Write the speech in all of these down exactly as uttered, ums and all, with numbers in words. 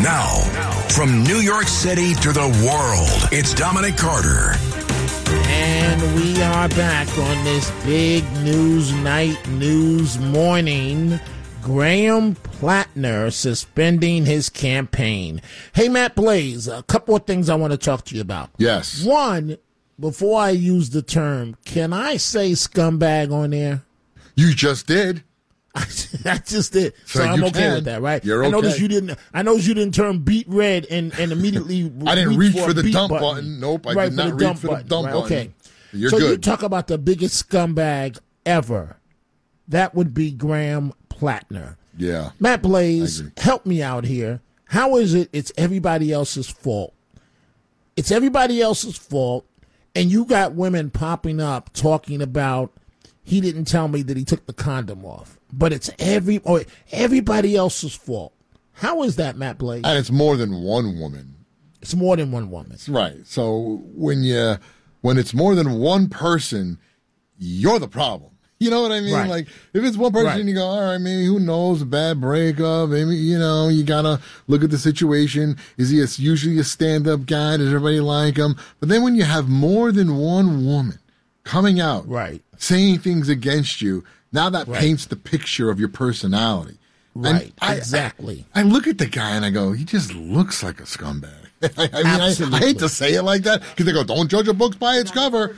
Now, from New York City to the world, it's Dominic Carter. And we are back on this big news night, news morning. Graham Plattner suspending his campaign. Hey, Matt Blaze, a couple of things I want to talk to you about. Yes. One, before I use the term, can I say scumbag on there? You just did. I just did. So, So I'm you okay can. with that, right? You're I noticed okay. you didn't. I noticed you didn't turn beat red and, and immediately. I didn't reach for a the beat dump button. Nope, I right, did not for the reach dump for the button, dump right, button. Okay. You're so good. you talk about the biggest scumbag ever. That would be Graham Plattner. Yeah. Matt Blaze, help me out here. How is it it's everybody else's fault? It's everybody else's fault, and you got women popping up talking about he didn't tell me that he took the condom off. But it's every or everybody else's fault. How is that, Matt Blaze? And it's more than one woman. It's more than one woman. Right. So when you when it's more than one person, you're the problem. You know what I mean? Right. Like, if it's one person, Right. you go, all right, maybe who knows, a bad breakup. Maybe, you know, you got to look at the situation. Is he a, usually a stand-up guy? Does everybody like him? But then when you have more than one woman coming out, Right. saying things against you, now that Right. paints the picture of your personality. Right, And I- exactly. I, I look at the guy and I go, he just looks like a scumbag. I, I mean, I, I Absolutely. hate to say it like that because they go, don't judge a book by its cover.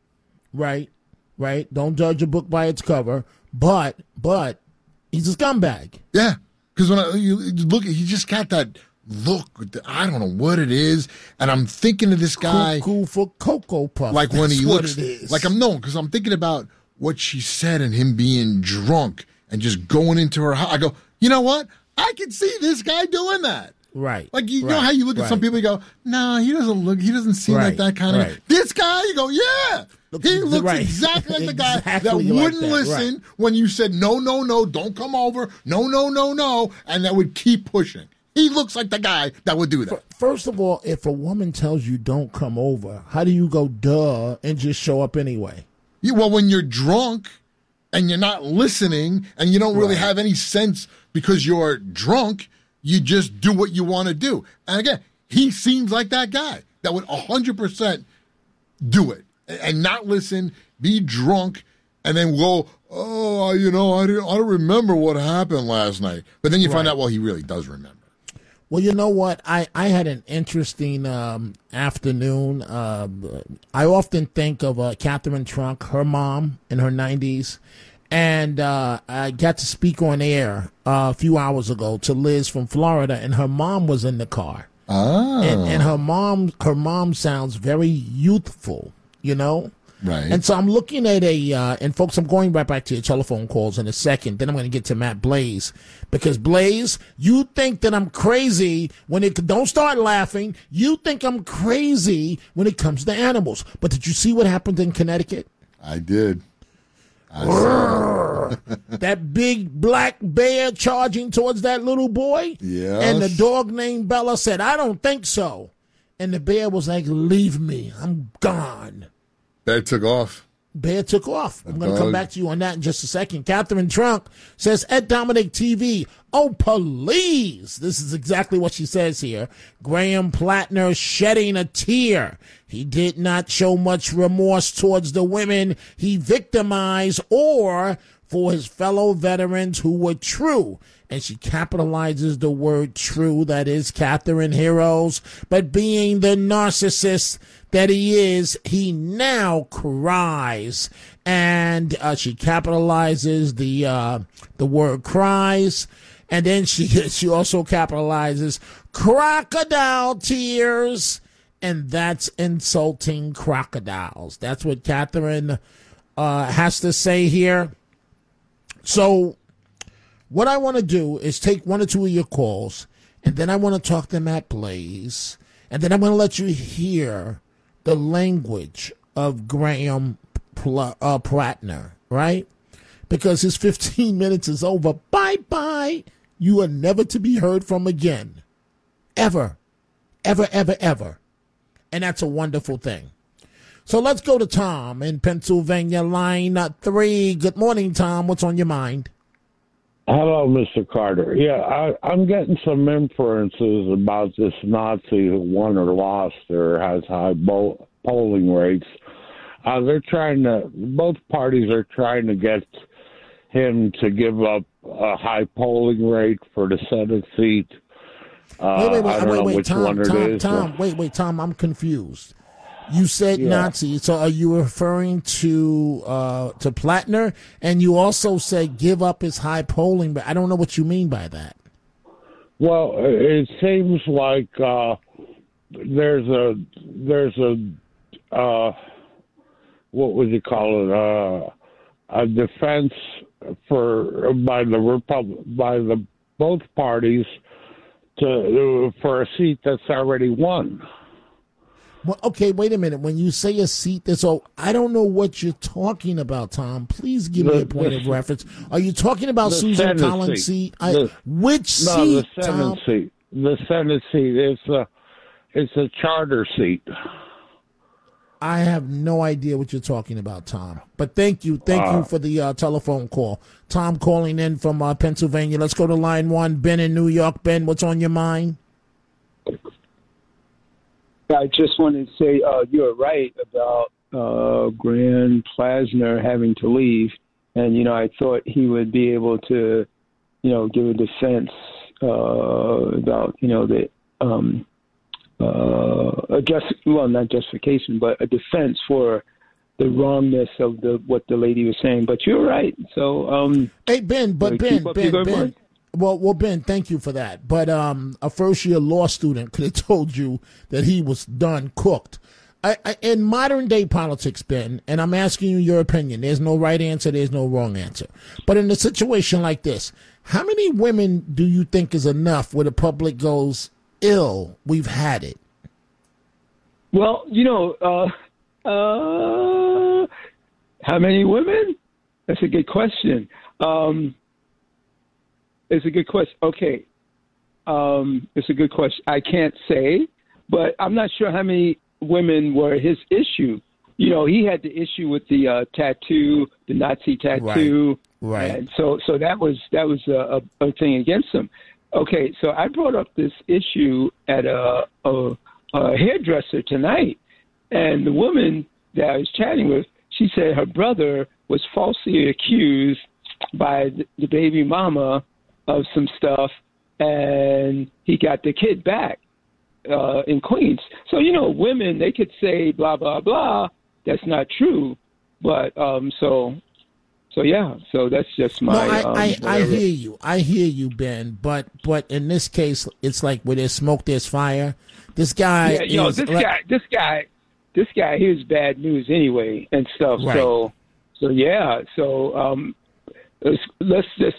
Right, right. Don't judge a book by its cover. But, but, he's a scumbag. Yeah, because when I, you look, he just got that look. with the- I don't know what it is, and I'm thinking of this guy Cool, cool for Cocoa Puff. like when That's he what looks it is. like I'm no, because I'm thinking about what she said and him being drunk and just going into her house. I go, you know what? I can see this guy doing that. Right. Like, you right, know how you look at right. some people, you go, no, he doesn't look, he doesn't seem Right, like that kind of right. This guy, you go, yeah. Looks- He looks right. exactly like the guy Exactly that like wouldn't that, listen right. when you said, no, no, no, don't come over. No, no, no, no. And that would keep pushing. He looks like the guy that would do that. First of all, if a woman tells you don't come over, how do you go duh and just show up anyway? You, well, when you're drunk and you're not listening and you don't really Right. have any sense because you're drunk, you just do what you want to do. And again, he seems like that guy that would one hundred percent do it and not listen, be drunk, and then go, oh, you know, I don't, I don't remember what happened last night. But then you find Right. out, well, he really does remember. Well, you know what? I, I had an interesting um, afternoon. Um I often think of uh, Catherine Trunk, her mom in her nineties. And uh, I got to speak on air uh, a few hours ago to Liz from Florida, and her mom was in the car. Oh. And, and her mom, her mom sounds very youthful, you know? Right. And so I'm looking at a, uh, and folks, I'm going right back to your telephone calls in a second. Then I'm going to get to Matt Blaze. Because Blaze, you think that I'm crazy when it, don't start laughing. You think I'm crazy when it comes to animals. But did you see what happened in Connecticut? I did. I saw That big black bear charging towards that little boy? Yes. And the dog named Bella said, I don't think so. And the bear was like, leave me. I'm gone. Bear took off. Bear took off. I'm going to come dog. back to you on that in just a second. Catherine Trunk says, at Dominic T V, oh, please. This is exactly what she says here. Graham Plattner shedding a tear. He did not show much remorse towards the women he victimized or for his fellow veterans who were true. And she capitalizes the word true, that is Catherine Heroes. But being the narcissist that he is, he now cries. And uh, she capitalizes the uh, the word cries. And then she she also capitalizes crocodile tears. And that's insulting crocodiles. That's what Catherine uh, has to say here. So what I want to do is take one or two of your calls, and then I want to talk to Matt Blaze, and then I'm going to let you hear the language of Graham Pl- uh, Plattner, right? Because his fifteen minutes is over. Bye-bye. You are never to be heard from again. Ever. Ever, ever, ever. And that's a wonderful thing. So let's go to Tom in Pennsylvania, line three. Good morning, Tom. What's on your mind? Hello, Mister Carter. Yeah, I, I'm getting some inferences about this Nazi who won or lost or has high bo- polling rates. Uh, they're trying to, both parties are trying to get him to give up a high polling rate for the Senate seat. Uh, wait, wait, wait, I don't wait, know wait, which Tom, one it Tom, is. Tom, wait, wait, Tom, I'm confused. You said Yeah. Nazi, so are you referring to uh, to Plattner? And you also said give up his high polling, but I don't know what you mean by that. Well, it seems like uh, there's a there's a uh, what would you call it? Uh, a defense for by the Repub- by the both parties to for a seat that's already won. Well, okay, wait a minute. When you say a seat that's all, I don't know what you're talking about, Tom. Please give me The- a point the- of reference. Are you talking about the Susan Senate Collins' seat. seat? I, The- which No, seat, the Senate Tom? seat. The Senate seat. It's a it's a charter seat. I have no idea what you're talking about, Tom. But thank you. Thank Uh, you for the uh, telephone call. Tom calling in from uh, Pennsylvania. Let's go to line one. Ben in New York. Ben, what's on your mind? I just wanted to say uh, you're right about uh, Grand Plasner having to leave. And, you know, I thought he would be able to, you know, give a defense uh, about, you know, the um, uh, a just, well, not justification, but a defense for the wrongness of the what the lady was saying. But you're right. So, um, Hey, Ben, but uh, Ben, keep up Ben, your good Ben. work. Well, well, Ben, thank you for that. But um, a first-year law student could have told you that he was done cooked. I, I, in modern-day politics, Ben, and I'm asking you your opinion. There's no right answer. There's no wrong answer. But in a situation like this, how many women do you think is enough where the public goes, ill, we've had it? Well, you know, uh, uh, how many women? That's a good question. Um, it's a good question. Okay. Um, it's a good question. I can't say, but I'm not sure how many women were his issue. You know, he had the issue with the uh, tattoo, the Nazi tattoo. Right. And so, so that was, that was a, a, a thing against him. Okay. So I brought up this issue at a, a, a hairdresser tonight, and the woman that I was chatting with, she said her brother was falsely accused by the baby mama of some stuff, and he got the kid back uh, in Queens. So, you know, women, they could say blah, blah, blah. That's not true. But um, so, so yeah, so that's just my. No, I, um, I, I whatever. hear you. I hear you, Ben. But but in this case, it's like where there's smoke, there's fire. This guy, Yeah, you know, is this like- guy, this guy, this guy, he was bad news anyway and stuff. Right. So, so yeah, so um, let's, let's just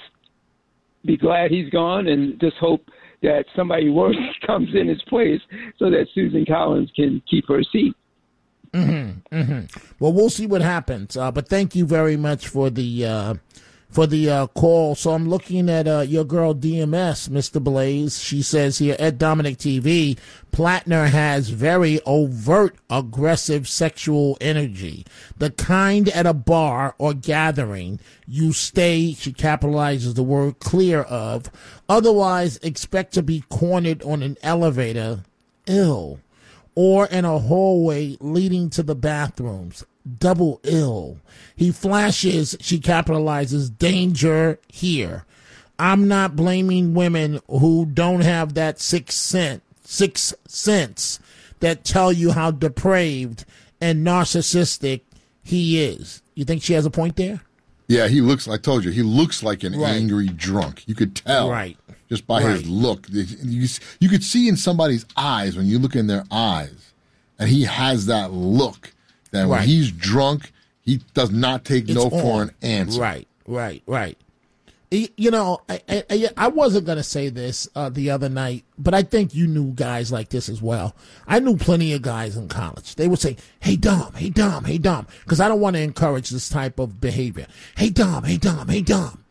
be glad he's gone and just hope that somebody worse comes in his place so that Susan Collins can keep her seat. Mm-hmm, mm-hmm. Well, we'll see what happens. Uh, but thank you very much for the uh, for the uh, call. So I'm looking at uh, your girl D M S, Mister Blaze. She says here at Dominic T V, Plattner has very overt, aggressive sexual energy. The kind at a bar or gathering you stay, she capitalizes the word, clear of. Otherwise, expect to be cornered on an elevator. Ill. Or in a hallway leading to the bathrooms. Double ill. He flashes, she capitalizes, danger here. I'm not blaming women who don't have that sixth sense, sixth sense that tell you how depraved and narcissistic he is. You think she has a point there? Yeah, he looks. I told you, he looks like an Right. angry drunk. You could tell, Right. just by Right. his look. You, you could see in somebody's eyes when you look in their eyes, and he has that look. That when Right. he's drunk, he does not take It's no for on. an answer. Right, right, right. Y- You know, I I, I wasn't going to say this uh, the other night, but I think you knew guys like this as well. I knew plenty of guys in college. They would say, hey, Dom, hey, Dom, hey, Dom, because I don't want to encourage this type of behavior. Hey, Dom, hey, Dom, hey, Dom.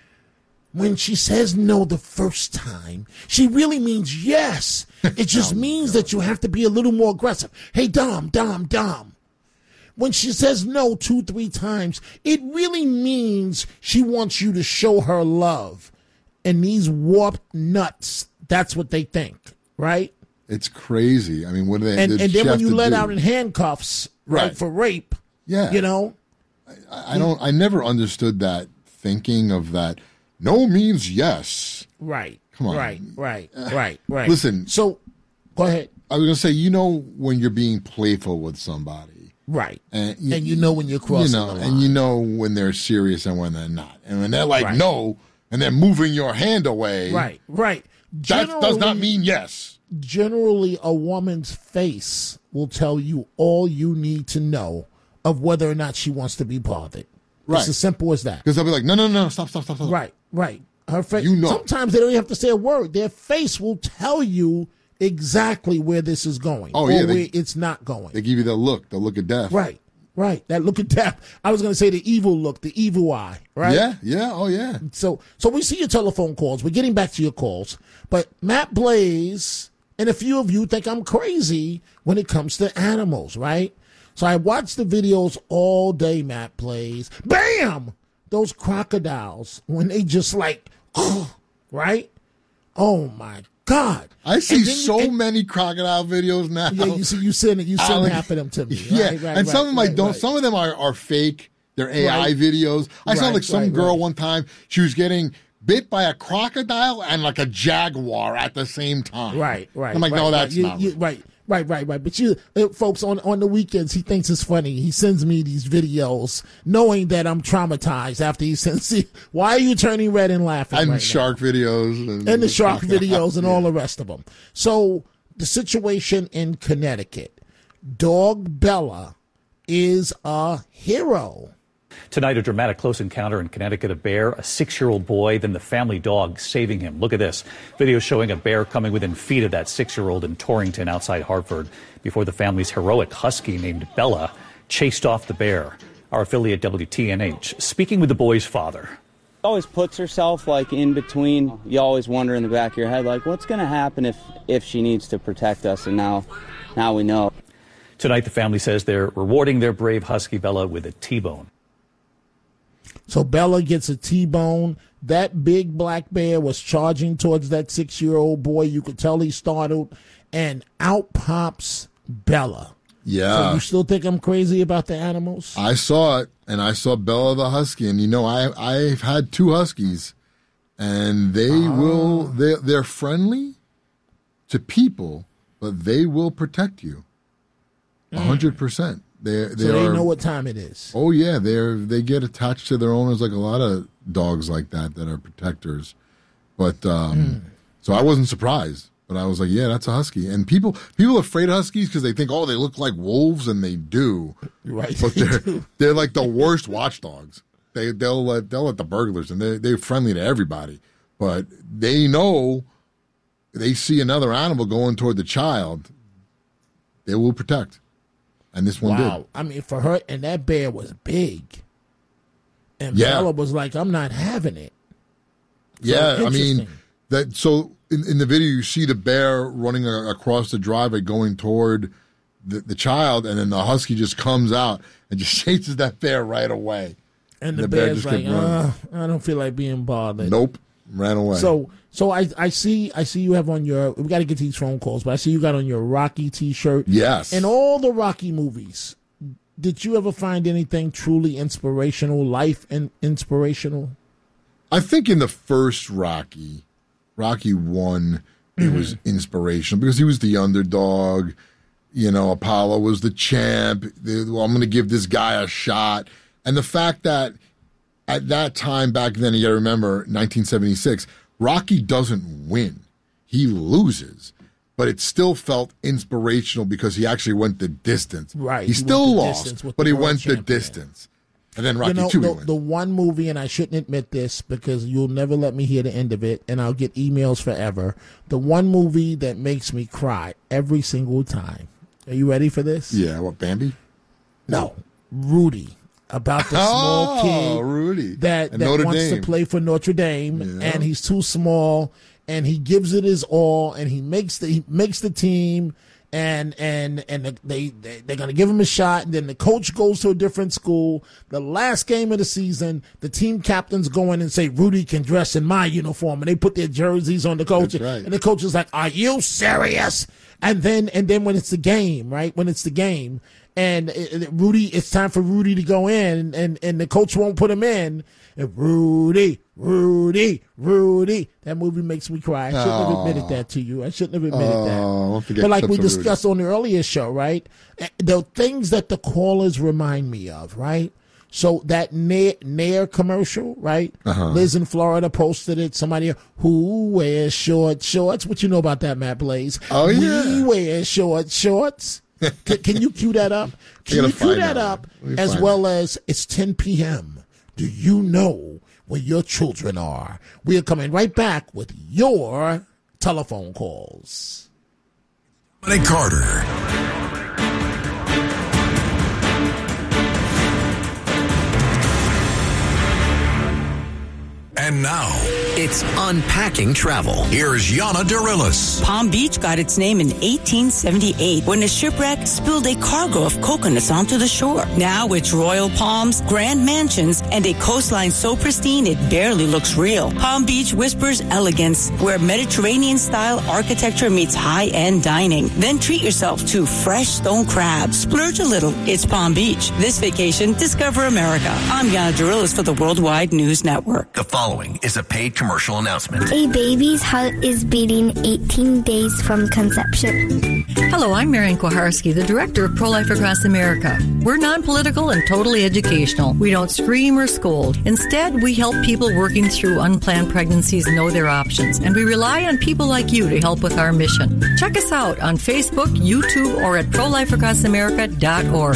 When she says no the first time, she really means yes. It just means that you have to be a little more aggressive. Hey, Dom, Dom, Dom. when she says no two, three times, it really means she wants you to show her love. And these warped nuts, that's what they think, right? It's crazy. I mean, what do they? And, did and then she when have you to let do? out in handcuffs, right, Right. for rape, Yeah. you know? I, I don't. I never understood that thinking of that. No means yes. Right. Come on. Right, right, right, right. Listen. So, go ahead. I was gonna say, you know, when you're being playful with somebody, Right. and And you know when you're crossing you know, the line. and you know when they're serious and when they're not, and when they're like Right. no, and they're moving your hand away, Right, right. That does not Generally- mean yes. Generally, a woman's face will tell you all you need to know of whether or not she wants to be bothered. Right. It's as simple as that. Because they'll be like, no, no, no, stop, stop, stop, stop. Right, right. Her face. You know. Sometimes they don't even have to say a word. Their face will tell you exactly where this is going, Oh, or yeah, they- where it's not going. They give you the look, the look of death. Right, right. That look at that. I was going to say the evil look, the evil eye. Right. Yeah, yeah, oh yeah. So, so we see your telephone calls. We're getting back to your calls, but Matt Blaze and a few of you think I'm crazy when it comes to animals, right? So I watched the videos all day, Matt Blaze. Bam! Those crocodiles when they just like, right? Oh my God! I see And then- so and- many crocodile videos now. Yeah, you see, you send you send Alec- half of them to me. Yeah, right, right, and some right, of them I right, don't. right. Some of them are, are fake. They're A I Right. videos. I saw Right, like some right, girl right. one time. She was getting bit by a crocodile and like a jaguar at the same time. Right, right. I'm like, right, no, right. that's You- not. you- right, right, right, right. But you, uh, folks, on on the weekends, he thinks it's funny. He sends me these videos, knowing that I'm traumatized. After he sends, it. Why are you turning red and laughing? and right shark videos and, now? And the shark crocodile. videos and Yeah. all the rest of them. So the situation in Connecticut, dog Bella is a hero. Tonight, a dramatic close encounter in Connecticut. A bear, a six-year-old boy, then the family dog saving him. Look at this. Video showing a bear coming within feet of that six-year-old in Torrington outside Hartford before the family's heroic husky named Bella chased off the bear. Our affiliate W T N H speaking with the boy's father. Always puts herself like in between. You always wonder in the back of your head, like, what's going to happen if, if she needs to protect us? And now, now we know. Tonight, the family says they're rewarding their brave husky Bella with a T-bone. So Bella gets a T-bone. That big black bear was charging towards that six-year-old boy. You could tell he startled, and out pops Bella. Yeah. So you still think I'm crazy about the animals? I saw it, and I saw Bella the husky, and you know, I I've had two huskies, and they Ah. will they they're friendly to people, but they will protect you, a hundred percent. They they so they are. know what time it is. Oh yeah, they're they get attached to their owners like a lot of dogs like that that are protectors. But um, Mm. so I wasn't surprised, but I was like, yeah, that's a husky. And people people are afraid of huskies because they think, oh, they look like wolves, and they do. Right. But they're they're like the worst watchdogs. They they'll let they'll let the burglars, and they they're friendly to everybody. But they know they see another animal going toward the child, they will protect. And this one Wow. did. I mean, for her, and that bear was big. And Yeah. Bella was like, I'm not having it. Yeah, I mean interesting. that. So in, in the video, you see the bear running a, across the driveway, going toward the, the child, and then the husky just comes out and just chases that bear right away. And the, the bear bear's just like, kept running. uh, I don't feel like being bothered. Nope, ran away. So, so I, I see, I see you have on your. We got to get these phone calls, but I see you got on your Rocky T-shirt. yes, In all the Rocky movies, did you ever find anything truly inspirational, life and inspirational? I think in the first Rocky, Rocky one, it Mm-hmm. was inspirational because he was the underdog. You know, Apollo was the champ. The, well, I'm going to give this guy a shot. And the fact that at that time back then, you got to remember, nineteen seventy-six, Rocky doesn't win. He loses. But it still felt inspirational because he actually went the distance. Right, He, he still went the distance lost, with but the he world went the champion. distance. And then Rocky You know, two, he the, wins. the one movie, and I shouldn't admit this because you'll never let me hear the end of it, and I'll get emails forever. The one movie that makes me cry every single time. Are you ready for this? Yeah, what, Bambi? No, Rudy. About the small Oh, kid Rudy. that, And that Notre wants Dame. to play for Notre Dame, Yeah. and he's too small, and he gives it his all, and he makes the he makes the team, And and and they, they they're gonna give him a shot, and then the coach goes to a different school. The last game of the season, the team captains go in and say, Rudy can dress in my uniform, and they put their jerseys on the coach. That's right. And the coach is like, are you serious? And then and then when it's the game, right? When it's the game, and it, it, Rudy, it's time for Rudy to go in, and and the coach won't put him in. And Rudy, Rudy, Rudy. That movie makes me cry. I shouldn't oh. have admitted that to you. I shouldn't have admitted oh, that. But like we discussed Rudy. on the earlier show, right? The things that the callers remind me of, right? So that Nair, Nair commercial, right? Uh-huh. Liz in Florida posted it. Somebody who wears short shorts. What you know about that, Matt Blaze? Oh, yeah. We wear short shorts. can, can you cue that up? Can you cue that up as well that. as it's ten p.m.? Do you know where your children are? We are coming right back with your telephone calls. Dominic Carter. And now, it's Unpacking Travel. Here's Yana Dirilis. Palm Beach got its name in eighteen seventy-eight when a shipwreck spilled a cargo of coconuts onto the shore. Now it's royal palms, grand mansions, and a coastline so pristine it barely looks real. Palm Beach whispers elegance, where Mediterranean-style architecture meets high-end dining. Then treat yourself to fresh stone crab. Splurge a little. It's Palm Beach. This vacation, discover America. I'm Yana Dirilis for the Worldwide News Network. The following is a paid commercial announcement. A baby's heart is beating eighteen days from conception. Hello, I'm Marian Koharski, the director of Pro-Life Across America. We're non-political and totally educational. We don't scream or scold. Instead, we help people working through unplanned pregnancies know their options, and we rely on people like you to help with our mission. Check us out on Facebook, YouTube, or at pro life across america dot org.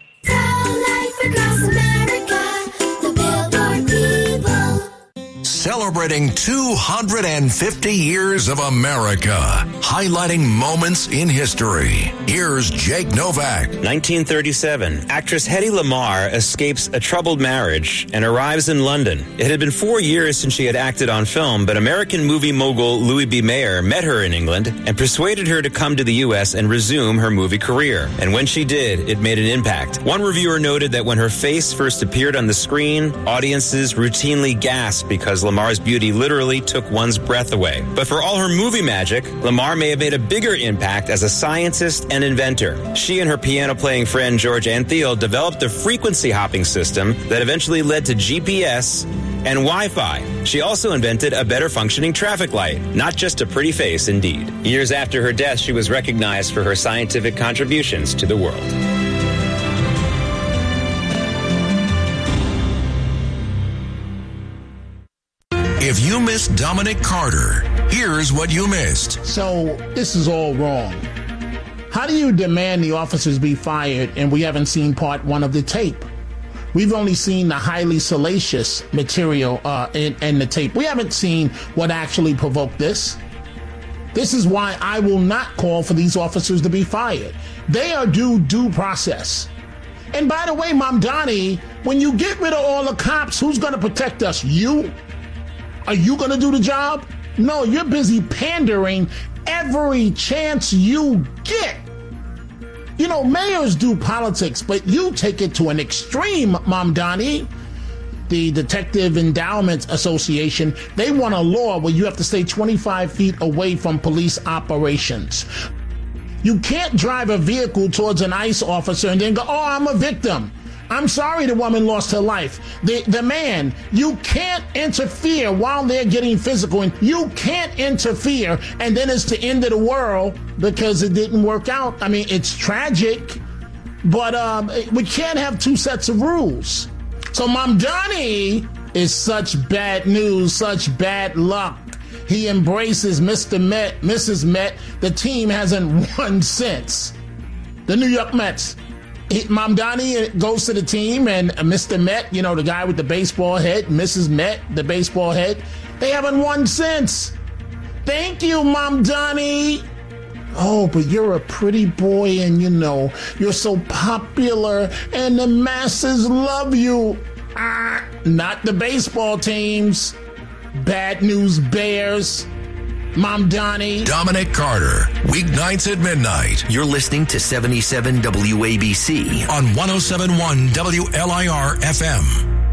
Pro-Life Across America, the Billboard people. Celebrating two hundred fifty years of America, highlighting moments in history. Here's Jake Novak. nineteen thirty-seven, actress Hedy Lamarr escapes a troubled marriage and arrives in London. It had been four years since she had acted on film, but American movie mogul Louis B. Mayer met her in England and persuaded her to come to the U S and resume her movie career. And when she did, it made an impact. One reviewer noted that when her face first appeared on the screen, audiences routinely gasped because Lamarr's beauty literally took one's breath away. But for all her movie magic, Lamarr may have made a bigger impact as a scientist and inventor. She and her piano-playing friend George Antheil developed a frequency-hopping system that eventually led to G P S and Wi-Fi. She also invented a better functioning traffic light. Not just a pretty face, indeed. Years after her death, she was recognized for her scientific contributions to the world. If you missed Dominic Carter, here's what you missed. So this is all wrong. How do you demand the officers be fired and we haven't seen part one of the tape? We've only seen the highly salacious material uh, in, in the tape. We haven't seen what actually provoked this. This is why I will not call for these officers to be fired. They are due due process. And by the way, Mamdani, when you get rid of all the cops, who's going to protect us? You? Are you going to do the job? No, you're busy pandering every chance you get. You know, mayors do politics, but you take it to an extreme, Mamdani. The Detective Endowment Association, they want a law where you have to stay twenty-five feet away from police operations. You can't drive a vehicle towards an ICE officer and then go, oh, I'm a victim. I'm sorry the woman lost her life. The the man, you can't interfere while they're getting physical, and you can't interfere and then it's the end of the world because it didn't work out. I mean, it's tragic, but um, we can't have two sets of rules. So Mamdani is such bad news, such bad luck. He embraces Mister Met, Missus Met. The team hasn't won since. The New York Mets. He, Mamdani goes to the team, and Mister Met, you know, the guy with the baseball head, Missus Met, the baseball head, they haven't won since. Thank you, Mamdani. Oh, but you're a pretty boy, and you know, you're so popular, and the masses love you. Ah, not the baseball teams. Bad news bears. Mom Donnie. Dominic Carter. Weeknights at midnight. You're listening to seventy-seven W A B C on one oh seven point one W L I R F M.